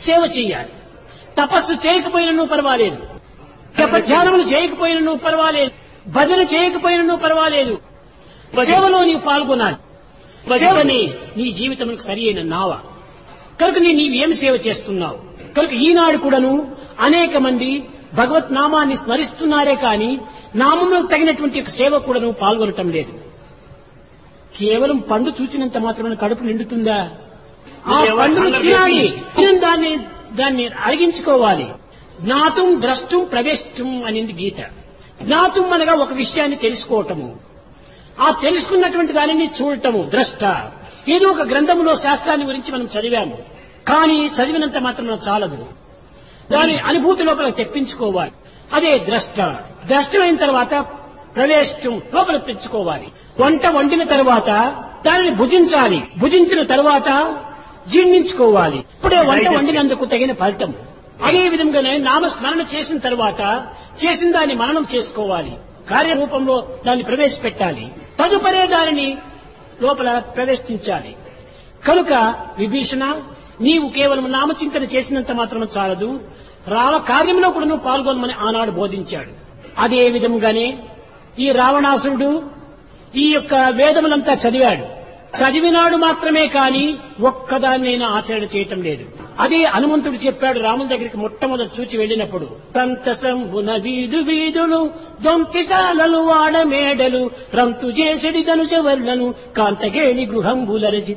సేవ చెయ్యాలి. తపస్సు చేయకపోయినను పర్వాలేదు, జపధ్యానములు చేయకపోయినను పర్వాలేదు, భజన చేయకపోయినను పర్వాలేదు, సేవలో నీవు పాల్గొనాలి. సేవని నీ జీవితములకు సరి అయిన నావ కనుక నీవేం సేవ చేస్తున్నావు? కనుక ఈనాడు కూడాను అనేక మంది భగవత్ నామాన్ని స్మరిస్తున్నారే కానీ నామంలో తగినటువంటి సేవ కూడాను పాల్గొనటం లేదు. కేవలం పండు చూచినంత మాత్రమే కడుపు నిండుతుందా? ఆ పండును తినాలి, దాన్ని అరిగించుకోవాలి. జ్ఞాతం ద్రష్టం ప్రవేశం అనింది గీత. జ్ఞాతం అనగా ఒక విషయాన్ని తెలుసుకోవటము, ఆ తెలుసుకున్నటువంటి దానిని చూడటము ద్రష్ట. ఏదో ఒక గ్రంథములో శాస్త్రాన్ని గురించి మనం చదివాము, కానీ చదివినంత మాత్రం చాలదు, దాని అనుభూతి లోపల తెప్పించుకోవాలి. అదే ద్రష్ట. ద్రష్టమైన తర్వాత ప్రవేశం లోపల పెంచుకోవాలి. వంట వండిన తర్వాత దానిని భుజించాలి, భుజించిన తర్వాత జీర్ణించుకోవాలి. ఇప్పుడే వంట వండినందుకు తగిన ఫలితం. అదే విధంగానే నామస్మరణ చేసిన తర్వాత చేసిన దాన్ని మననం చేసుకోవాలి, కార్యరూపంలో దాన్ని ప్రవేశపెట్టాలి, తదుపరే దానిని లోపల ప్రవేశించాలి. కనుక విభీషణ, నీవు కేవలం నామచింతన చేసినంత మాత్రం చాలదు, రామ కార్యంలో కూడా నువ్వు పాల్గొనమని ఆనాడు బోధించాడు. అదే విధంగానే ఈ రావణాసురుడు ఈ యొక్క వేదములంతా చదివాడు. చదివినాడు మాత్రమే కాని ఒక్కదాన్నైనా ఆచరణ చేయటం లేదు. అదే హనుమంతుడు చెప్పాడు రాముల దగ్గరికి మొట్టమొదటి చూచి వెళ్ళినప్పుడు, సంతసంబున వీధు వీధులు దొంతిశాలలు వాడ మేడలు రంతు చేసెడి ధనుజవర్లను కాంతగేణి గృహంబులరసి